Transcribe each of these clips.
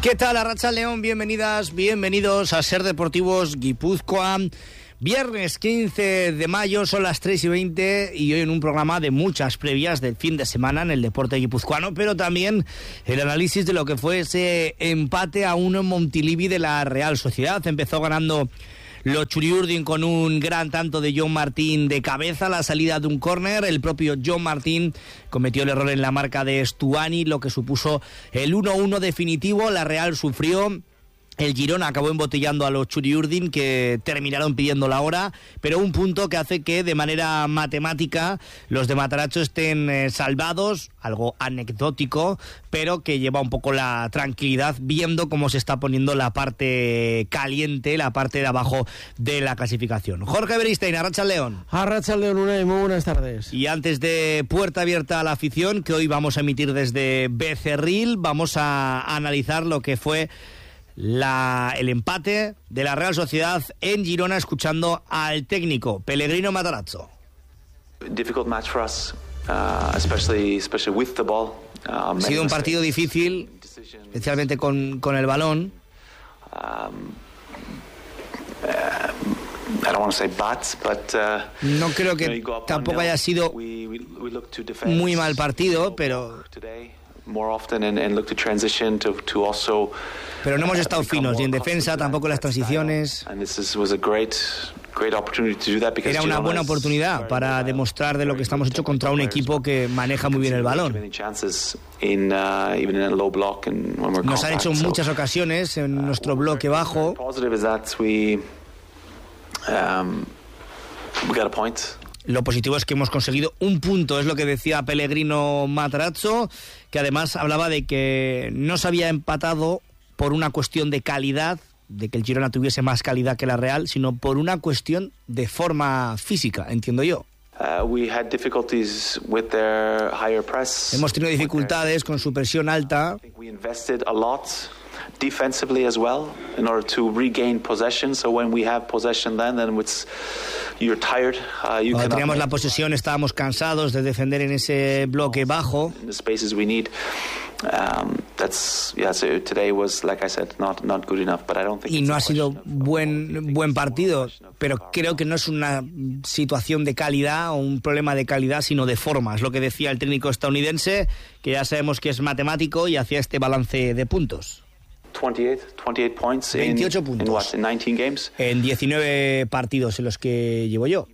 ¿Qué tal, Arratsaldeon? Bienvenidas, bienvenidos a Ser Deportivos Guipúzcoa. Viernes 15 de mayo, son las 3:20 y hoy en un programa de muchas previas del fin de semana en el deporte guipuzcoano, pero también el análisis de lo que fue ese empate a 1 en Montilivi de la Real Sociedad. Empezó ganando los Txuri-Urdin con un gran tanto de Jon Martín de cabeza a la salida de un córner. El propio Jon Martín cometió el error en la marca de Stuani, lo que supuso el 1-1 definitivo. La Real sufrió. El Girona acabó embotellando a los Txuri-Urdin, que terminaron pidiendo la hora, pero un punto que hace que de manera matemática los de Mataratxo estén salvados, algo anecdótico, pero que lleva un poco la tranquilidad viendo cómo se está poniendo la parte caliente, la parte de abajo de la clasificación. Jorge Beristain, Arratsaldeon. Arratsaldeon, Unai, muy buenas tardes. Y antes de puerta abierta a la afición, que hoy vamos a emitir desde Becerril, vamos a analizar lo que fue el empate de la Real Sociedad en Girona, escuchando al técnico Pellegrino Matarazzo. Difficult match for us, especially with the ball. Ha sido un partido difícil, especialmente con el balón. I don't want to say bad, but no creo que tampoco haya sido muy mal partido, pero pero no hemos estado finos, y en defensa tampoco las transiciones. Era una buena oportunidad para demostrar de lo que estamos hechos contra un equipo que maneja muy bien el balón. Nos han hecho muchas ocasiones en nuestro bloque bajo. Lo positivo es que hemos conseguido un punto, es lo que decía Pellegrino Matarazzo, que además hablaba de que no se había empatado por una cuestión de calidad, de que el Girona tuviese más calidad que la Real, sino por una cuestión de forma física, entiendo yo. Hemos tenido dificultades con su presión alta. Defensively as well, in order to regain possession. So when we have possession, then you're tired. Cuando teníamos la posesión estábamos cansados de defender en ese bloque bajo. In the spaces we need. So today was, like I said, not good enough. But I don't think. Y no ha sido buen partido, pero creo que no es una situación de calidad o un problema de calidad, sino de forma. Es lo que decía el técnico estadounidense, que ya sabemos que es matemático y hacía este balance de puntos. 28 points 28 puntos in 19 games. En 19 partidos en los que llevo yo.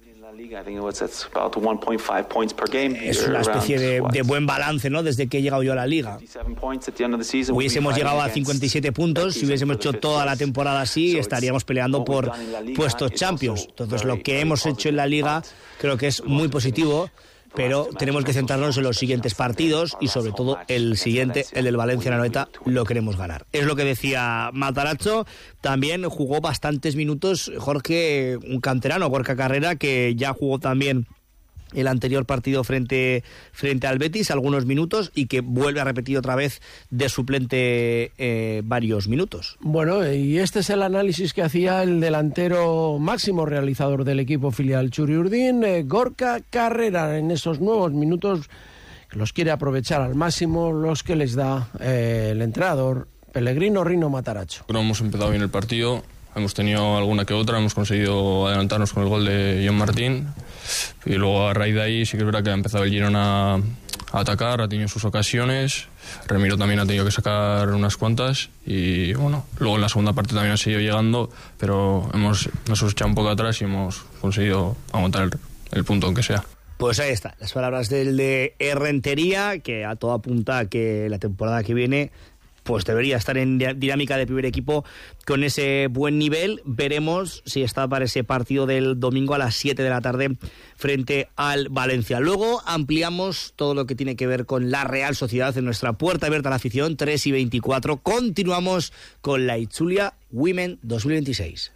Es una especie de buen balance, ¿no? Desde que he llegado yo a la liga. Hubiésemos llegado a 57 puntos, si hubiésemos hecho toda la temporada así, estaríamos peleando por puestos Champions. Entonces, lo que hemos hecho en la liga creo que es muy positivo, pero tenemos que centrarnos en los siguientes partidos y sobre todo el siguiente, el del Valencia-Anoeta, lo queremos ganar. Es lo que decía Matarazzo. También jugó bastantes minutos Jorge, un canterano, Gorka Carrera, que ya jugó también el anterior partido frente al Betis, algunos minutos, y que vuelve a repetir otra vez de suplente varios minutos. Bueno, y este es el análisis que hacía el delantero máximo realizador del equipo filial Txuri-Urdin, Gorka Carrera, en esos nuevos minutos que los quiere aprovechar al máximo, los que les da el entrenador Pellegrino Rino Matarazzo. Bueno, hemos empezado bien el partido. Hemos tenido alguna que otra, hemos conseguido adelantarnos con el gol de Jon Martín y luego a raíz de ahí sí que es verdad que ha empezado el Girona a atacar, ha tenido sus ocasiones, Remiro también ha tenido que sacar unas cuantas y bueno, luego en la segunda parte también ha seguido llegando, pero nos hemos echado un poco atrás y hemos conseguido aguantar el punto aunque sea. Pues ahí está, las palabras del de Errentería, que a todo apunta a que la temporada que viene pues debería estar en dinámica de primer equipo con ese buen nivel. Veremos si está para ese partido del domingo a las 7 de la tarde frente al Valencia. Luego ampliamos todo lo que tiene que ver con la Real Sociedad en nuestra puerta abierta a la afición, 3:24. Continuamos con la Itzulia Women 2026.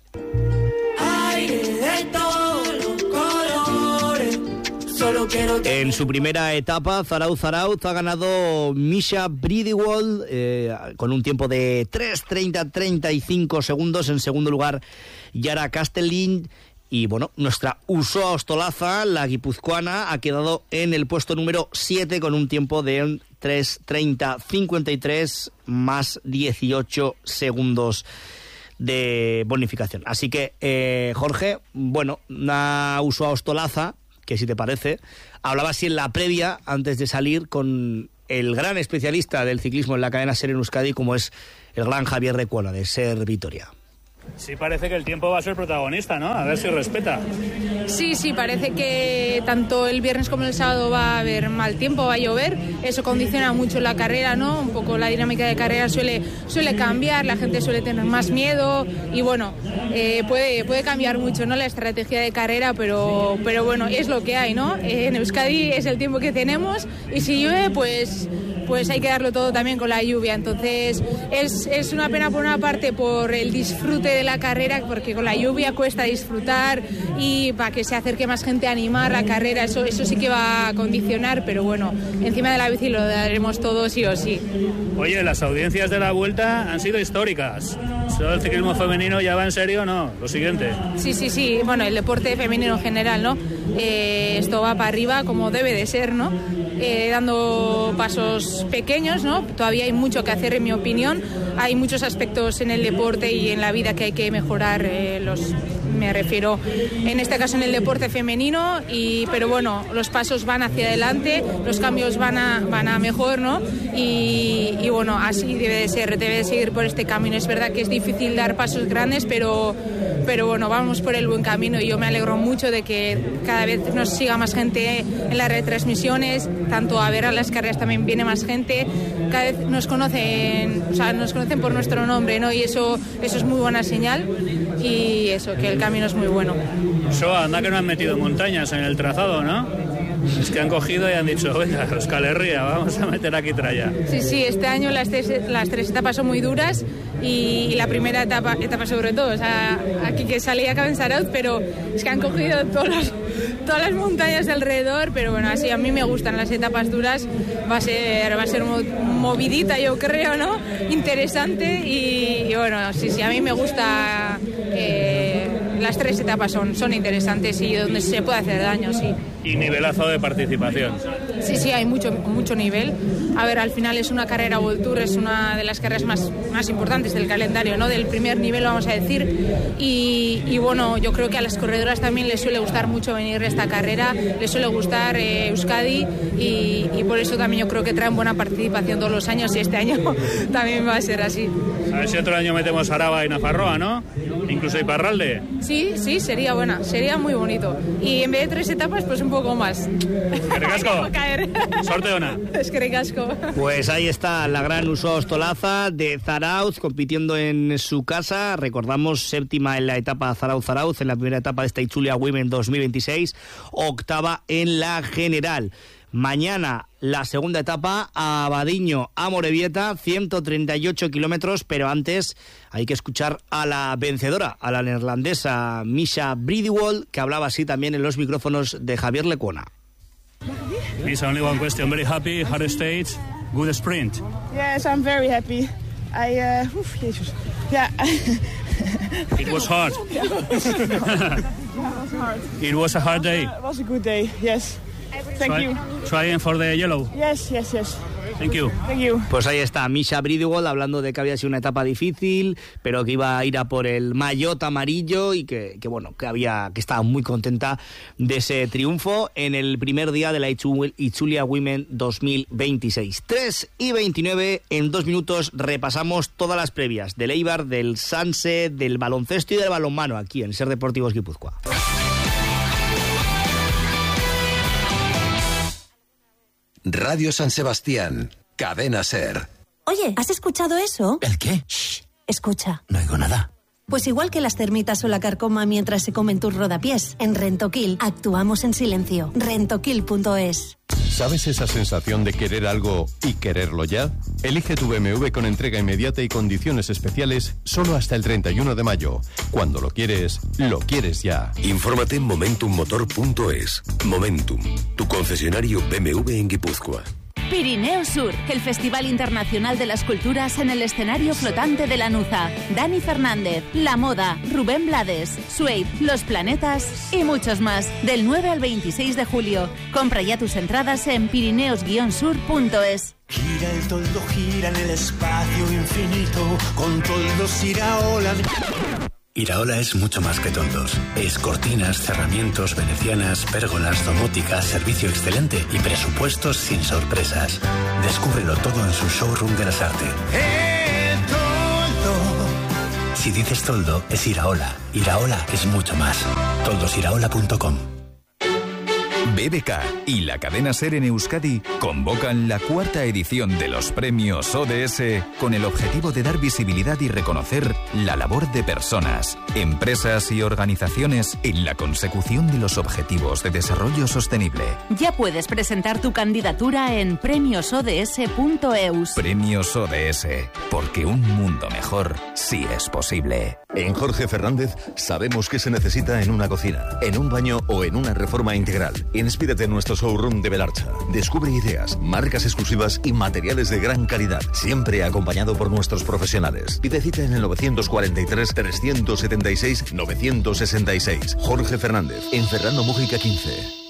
En su primera etapa, Zarauz ha ganado Misha Bridewald con un tiempo de 3:30-35 segundos. En segundo lugar, Yara Castellín. Y bueno, nuestra Usoa Ostolaza, la guipuzcoana, ha quedado en el puesto número 7 con un tiempo de 3:30:53 más 18 segundos de bonificación. Así que, Jorge, bueno, una Usoa Ostolaza, que si te parece, hablaba así en la previa, antes de salir, con el gran especialista del ciclismo en la cadena SER en Euskadi, como es el gran Javier Lecuona, de SER Vitoria. Sí, parece que el tiempo va a ser protagonista, ¿no? A ver si respeta. Sí, parece que tanto el viernes como el sábado va a haber mal tiempo, va a llover. Eso condiciona mucho la carrera, ¿no? Un poco la dinámica de carrera suele cambiar, la gente suele tener más miedo y bueno, puede cambiar mucho, ¿no? La estrategia de carrera, pero bueno, es lo que hay, ¿no? En Euskadi es el tiempo que tenemos y si llueve, pues hay que darlo todo también con la lluvia. Entonces es una pena por una parte por el disfrute de la carrera, porque con la lluvia cuesta disfrutar y para que se acerque más gente a animar la carrera, eso sí que va a condicionar, pero bueno, encima de la bici lo daremos todo sí o sí. Oye, las audiencias de la Vuelta han sido históricas. ¿Solo el ciclismo femenino ya va en serio? No, lo siguiente. Sí, bueno, el deporte femenino en general, ¿no? Esto va para arriba como debe de ser, ¿no? Dando pasos pequeños, ¿no? Todavía hay mucho que hacer, en mi opinión. Hay muchos aspectos en el deporte y en la vida que hay que mejorar, me refiero en este caso en el deporte femenino, pero bueno, los pasos van hacia adelante, los cambios van a mejor, ¿no? Y bueno, así debe de ser, debe de seguir por este camino. Es verdad que es difícil dar pasos grandes, pero bueno, vamos por el buen camino y yo me alegro mucho de que cada vez nos siga más gente en las retransmisiones, tanto a ver a las carreras también viene más gente, cada vez nos conocen por nuestro nombre, ¿no? Y eso es muy buena señal y eso, que el camino es muy bueno. Anda que no han metido montañas en el trazado, ¿no? Es que han cogido y han dicho, venga, Euskal Herria, vamos a meter aquí tralla. Sí, este año las tres etapas son muy duras y la primera etapa sobre todo, o sea, aquí que salía acá en Zarautz, pero es que han cogido todas las montañas de alrededor, pero bueno, así a mí me gustan las etapas duras, va a ser movidita, yo creo, ¿no? Interesante y bueno, sí, a mí me gusta, las tres etapas son interesantes y donde se puede hacer daño, sí. Y nivelazo de participación. Sí, hay mucho nivel. A ver, al final es una carrera World Tour, es una de las carreras más importantes del calendario, ¿no? Del primer nivel, vamos a decir. Y bueno, yo creo que a las corredoras también les suele gustar mucho venir a esta carrera, les suele gustar Euskadi y por eso también yo creo que traen buena participación todos los años y este año también va a ser así. A ver si otro año metemos Araba y Nafarroa, ¿no? Incluso Iparralde. Sí, sería buena, sería muy bonito. Y en vez de 3 etapas, pues un poco más. Eskerrik asko. Sorte ona. Eskerrik asko. Pues ahí está la gran Usoa Ostolaza de Zarautz compitiendo en su casa. Recordamos, 7ª en la etapa Zarautz, en la primera etapa de esta Itzulia Women 2026, 8ª en la general. Mañana la segunda etapa a Abadiño, a Morevieta, 138 kilómetros, pero antes hay que escuchar a la vencedora, a la neerlandesa Misha Bridewald, que hablaba así también en los micrófonos de Javier Lecuona. Misha, only one question. Very happy, hard stage, good sprint. Yes, I'm very happy. Yeah. It was hard. That was hard. It was a hard day. It was a good day, yes. Thank you. Trying for the yellow. Yes. Thank you. Pues ahí está Misha Bridewald hablando de que había sido una etapa difícil, pero que iba a ir a por el maillot amarillo y que estaba muy contenta de ese triunfo en el primer día de la Itzulia Women 2026. 3:29, en 2 minutos repasamos todas las previas del Eibar, del Sanse, del baloncesto y del balonmano aquí en SER Deportivos Guipúzcoa. Radio San Sebastián, Cadena SER. Oye, ¿has escuchado eso? ¿El qué? Shh. Escucha. No oigo nada. Pues igual que las termitas o la carcoma mientras se comen tus rodapiés, en Rentoquil actuamos en silencio. Rentoquil.es. ¿Sabes esa sensación de querer algo y quererlo ya? Elige tu BMW con entrega inmediata y condiciones especiales solo hasta el 31 de mayo. Cuando lo quieres ya. Infórmate en momentummotor.es. Momentum, tu concesionario BMW en Guipúzcoa. Pirineo Sur, el Festival Internacional de las Culturas en el escenario flotante de Lanuza. Dani Fernández, La Moda, Rubén Blades, Suede, Los Planetas y muchos más. Del 9 al 26 de julio. Compra ya tus entradas en pirineos-sur.es. Gira el toldo, gira en el espacio infinito, con toldos Iraola. Iraola es mucho más que toldos. Es cortinas, cerramientos, venecianas, pérgolas, domótica, servicio excelente y presupuestos sin sorpresas. Descúbrelo todo en su showroom de las artes. Si dices toldo, es Iraola. Iraola es mucho más. toldosiraola.com. BBK y la cadena SER en Euskadi convocan la 4ª edición de los premios ODS con el objetivo de dar visibilidad y reconocer la labor de personas, empresas y organizaciones en la consecución de los objetivos de desarrollo sostenible. Ya puedes presentar tu candidatura en premiosods.eus. Premios ODS, porque un mundo mejor sí es posible. En Jorge Fernández sabemos qué se necesita en una cocina, en un baño o en una reforma integral. Inspírate en nuestro showroom de Belarcha. Descubre ideas, marcas exclusivas y materiales de gran calidad, siempre acompañado por nuestros profesionales. Pide cita en el 943-376-966. Jorge Fernández, en Fernando Mújica 15.